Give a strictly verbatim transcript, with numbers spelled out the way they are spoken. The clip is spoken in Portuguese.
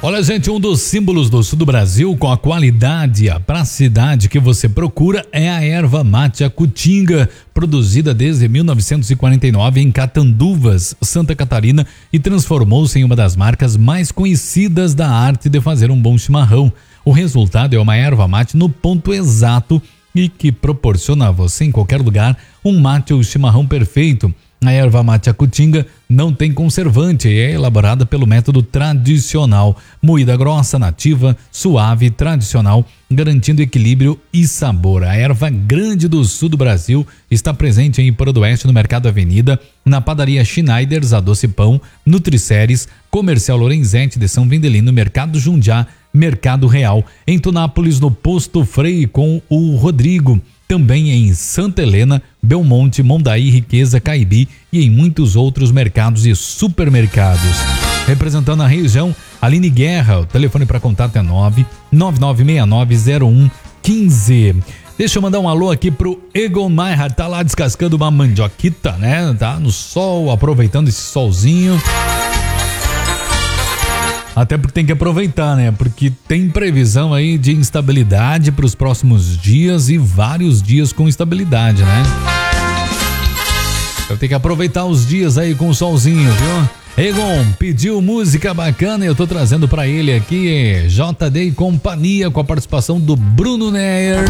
Olha, gente, um dos símbolos do sul do Brasil com a qualidade e a praticidade que você procura é a erva mate Acutinga, produzida desde mil novecentos e quarenta e nove em Catanduvas, Santa Catarina, e transformou-se em uma das marcas mais conhecidas da arte de fazer um bom chimarrão. O resultado é uma erva mate no ponto exato e que proporciona a você, em qualquer lugar, um mate ou chimarrão perfeito. A erva mate Acutinga não tem conservante e é elaborada pelo método tradicional, moída grossa, nativa, suave, tradicional, garantindo equilíbrio e sabor. A erva grande do sul do Brasil está presente em Ipora do Oeste, no Mercado Avenida, na padaria Schneiders, a Doce Pão, Nutriceres, Comercial Lorenzetti de São Vendelino, Mercado Jundiá, Mercado Real, em Tunápolis, no Posto Frei com o Rodrigo. Também em Santa Helena, Belmonte, Mondaí, Riqueza, Caibi e em muitos outros mercados e supermercados. Representando a região, Aline Guerra, o telefone para contato é nove nove nove seis nove zero um um cinco. Deixa eu mandar um alô aqui pro Egon Maier, tá lá descascando uma mandioquita, né? Tá no sol, aproveitando esse solzinho. Até porque tem que aproveitar, né? Porque tem previsão aí de instabilidade para os próximos dias e vários dias com instabilidade, né? Eu tenho que aproveitar os dias aí com o solzinho, viu? Egon pediu música bacana e eu tô trazendo para ele aqui J D e Companhia com a participação do Bruno Neyer.